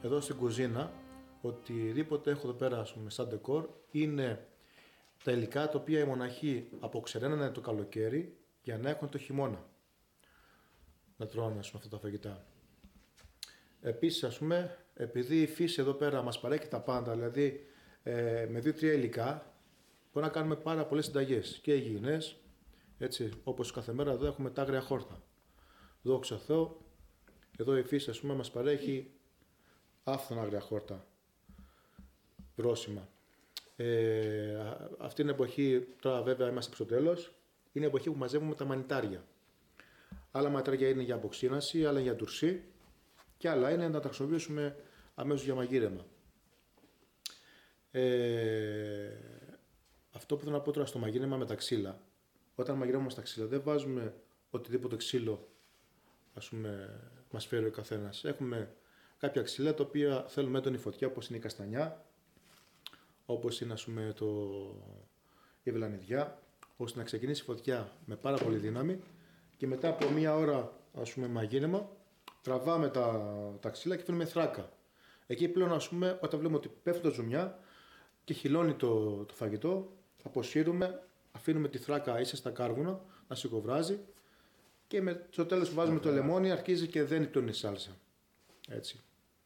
εδώ στην κουζίνα, οτιδήποτε έχω εδώ πέρα σαν ντεκόρ, είναι τα υλικά τα οποία οι μοναχοί αποξεραίνανε το καλοκαίρι για να έχουν το χειμώνα. Να τρώνε αυτά τα φαγητά. Επίσης, ας πούμε, επειδή η φύση εδώ πέρα μας παρέχει τα πάντα, δηλαδή με 2-3 υλικά, μπορούμε να κάνουμε πάρα πολλές συνταγές και υγιεινές, έτσι, όπως κάθε μέρα εδώ έχουμε τα άγρια χόρτα. Δόξα Θεώ, εδώ η φύση, ας πούμε, μας παρέχει άφθονα άγρια χόρτα, βρόσιμα. Αυτή την εποχή, τώρα βέβαια είμαστε στο τέλος, είναι η εποχή που μαζεύουμε τα μανιτάρια. Άλλα μανιτάρια είναι για αποξήρανση, άλλα για τουρσί και άλλα είναι να τα χρησιμοποιήσουμε αμέσως για μαγείρεμα. Αυτό που θέλω να πω τώρα στο μαγείρεμα με τα ξύλα. Όταν μαγειρεύουμε στα ξύλα δεν βάζουμε οτιδήποτε ξύλο, ας πούμε, μας φέρει ο καθένας. Έχουμε κάποια ξύλα τα οποία θέλουν έντονη φωτιά, όπως είναι η καστανιά, όπως είναι, ας πούμε, η βελανιδιά, ώστε να ξεκινήσει η φωτιά με πάρα πολύ δύναμη και μετά από μία ώρα, ας πούμε, μαγείρεμα, τραβάμε τα ξύλα και φέρνουμε θράκα. Εκεί πλέον, ας πούμε, όταν βλέπουμε ότι πέφτουν τα ζουμιά και χυλώνει το φαγητό, αποσύρουμε, αφήνουμε τη θράκα ίσα στα κάρβουνα να σιγοβράζει και στο τέλος που βάζουμε το λεμόνι αρχίζει και δένει πλέον η σάλσα. Έτσι.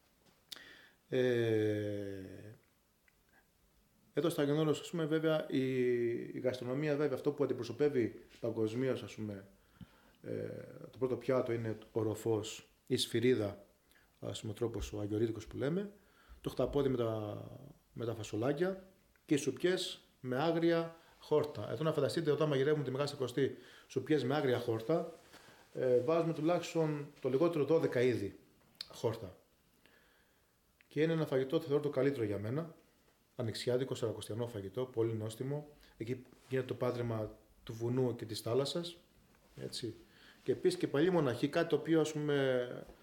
Εδώ στα Αγιονόρος, ας πούμε, βέβαια, η γαστρονομία, βέβαια, αυτό που αντιπροσωπεύει παγκοσμίως, ας πούμε, το πρώτο πιάτο είναι ο ροφός, η σφυρίδα, ας πούμε, ο τρόπος ο αγιορείτικος που λέμε, το χταπόδι με τα φασολάκια και οι σουπιές με άγρια χόρτα. Εδώ να φανταστείτε, όταν μαγειρεύουμε τη Μεγάλη Σαρκωστή σουπιές με άγρια χόρτα, βάζουμε τουλάχιστον το λιγότερο 12 είδη χόρτα. Και είναι ένα φαγητό, θα θεωρώ το καλύτερο για μένα. Ανοιξιάτικο, σαρακοστιανό φαγητό, πολύ νόστιμο. Εκεί γίνεται το πάτρεμα του βουνού και της θάλασσας. Έτσι. Και επίσης και παλιοί μοναχοί, κάτι το οποίο, ας πούμε,